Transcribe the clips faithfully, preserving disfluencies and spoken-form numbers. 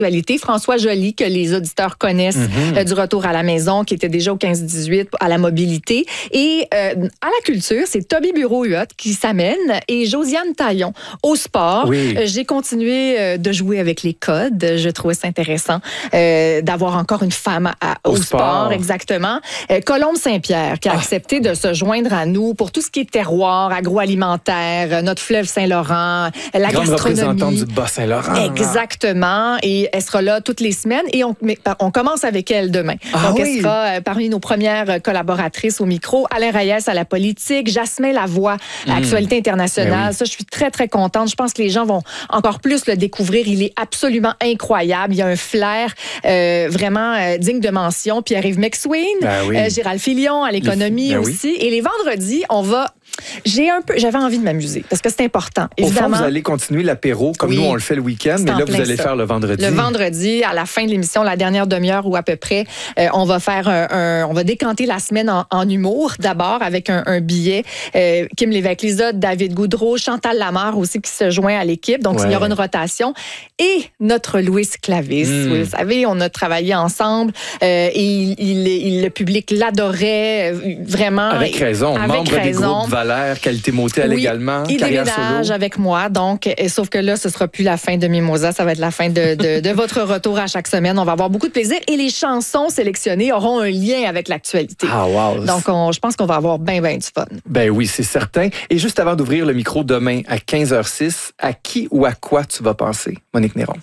actualité. François Joly, que les auditeurs connaissent mm-hmm. euh, du Retour à la maison, qui était déjà au quinze dix-huit à la mobilité. Et euh, à la culture, c'est Toby Bureau-Huot qui s'amène et Josiane Taillon au sport. Oui. Euh, j'ai continué euh, de jouer avec les codes. Je trouvais ça intéressant euh, d'avoir encore une femme à, au, au sport. sport. Exactement. Euh, Colombe Saint-Pierre qui a ah. accepté de se joindre à nous pour tout ce qui est terroir, agroalimentaire, notre fleuve Saint-Laurent, la Grande gastronomie. représentante du Bas-Saint-Laurent. Exactement. Et elle sera là toutes les semaines. Et on, mais, on commence avec elle demain. Ah, Donc, oui. elle sera euh, parmi nos premières collaboratrices au micro. Alain Reyes à la politique, Jasmin Lavoie à mmh. Actualité internationale. Oui. Ça, je suis très, très contente. Je pense que les gens vont encore plus le découvrir. Il est absolument incroyable. Il y a un flair euh, vraiment euh, digne de mention. Pierre-Yves McSween, ben oui. euh, Gérald Filion à l'économie ben aussi. Oui. Et les vendredis, on va... J'ai un peu, j'avais envie de m'amuser parce que c'est important. Évidemment. Au fond, vous allez continuer l'apéro comme oui, nous on le fait le week-end, mais là vous allez ça. faire le vendredi. Le vendredi, à la fin de l'émission, la dernière demi-heure ou à peu près, euh, on va faire un, un, on va décanter la semaine en, en humour d'abord avec un, un billet. Euh, Kim Lévesque-Lizotte, David Goudreau, Chantal Lamarre aussi qui se joint à l'équipe. Donc ouais. il y aura une rotation et notre Louis Clavis. Mm. Vous le savez, on a travaillé ensemble euh, et il, il, il, le public l'adorait vraiment. Avec raison. Avec membre raison. des groupes Valère, Qualité Motel oui, également. Il carrière déménage solo. avec moi, donc, et, sauf que là, ce sera plus la fin de Mimosa, ça va être la fin de, de, de votre retour à chaque semaine. On va avoir beaucoup de plaisir et les chansons sélectionnées auront un lien avec l'actualité. Ah, wow. Donc, on, je pense qu'on va avoir bien, bien du fun. Ben oui, c'est certain. Et juste avant d'ouvrir le micro demain à quinze heures six, à qui ou à quoi tu vas penser, Monique Néron?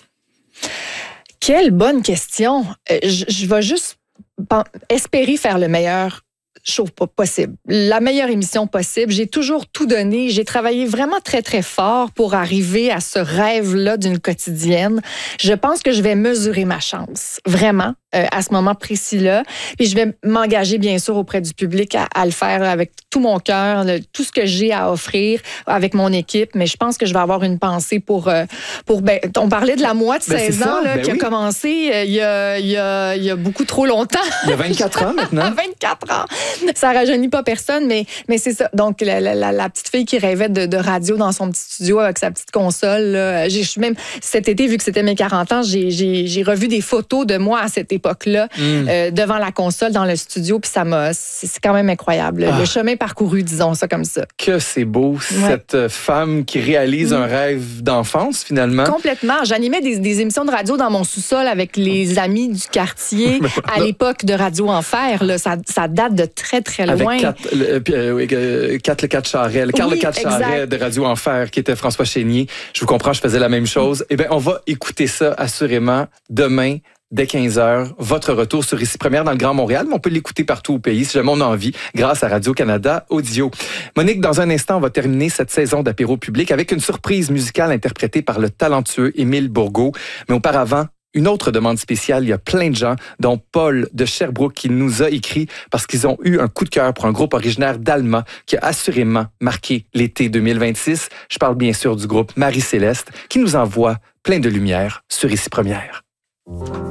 Quelle bonne question. Euh, je, je vais juste espérer faire le meilleur show possible. La meilleure émission possible. J'ai toujours tout donné. J'ai travaillé vraiment très, très fort pour arriver à ce rêve-là d'une quotidienne. Je pense que je vais mesurer ma chance, vraiment, euh, à ce moment précis-là. Puis je vais m'engager, bien sûr, auprès du public à, à le faire avec tout mon cœur, le, tout ce que j'ai à offrir avec mon équipe. Mais je pense que je vais avoir une pensée pour... Euh, pour ben, on parlait de la moi de ben seize ans là, ben qui oui. a commencé euh, il, y a, il, y a, il y a beaucoup trop longtemps. Il y a vingt-quatre ans maintenant. vingt-quatre ans. Ça rajeunit pas personne, mais, mais c'est ça. Donc, la, la, la petite fille qui rêvait de, de radio dans son petit studio avec sa petite console. Là. J'ai, même cet été, vu que c'était mes quarante ans, j'ai, j'ai, j'ai revu des photos de moi à cette époque-là, mm. euh, devant la console, dans le studio, puis ça m'a... C'est, c'est quand même incroyable. Ah. Le chemin parcouru, disons ça comme ça. Que c'est beau, ouais. cette femme qui réalise mm. un rêve d'enfance, finalement. Complètement. J'animais des, des émissions de radio dans mon sous-sol avec les amis du quartier à l'époque de Radio Enfer. Là. Ça, ça date de très, très loin. Avec Kat, le, euh, Kat le Kat Charret, le Carl oui, le Kat Charret de Radio Enfer, qui était François Chénier. Je vous comprends, je faisais la même chose. Eh bien, on va écouter ça assurément demain, dès quinze heures. Votre retour sur Ici Première dans le Grand Montréal, mais on peut l'écouter partout au pays, si jamais on a envie, grâce à Radio-Canada Audio. Monique, dans un instant, on va terminer cette saison d'apéro public avec une surprise musicale interprétée par le talentueux Émile Bourgault. Mais auparavant, une autre demande spéciale, il y a plein de gens, dont Paul de Sherbrooke, qui nous a écrit parce qu'ils ont eu un coup de cœur pour un groupe originaire d'Alma qui a assurément marqué l'été deux mille vingt-six. Je parle bien sûr du groupe Marie-Céleste qui nous envoie plein de lumière sur Ici Première.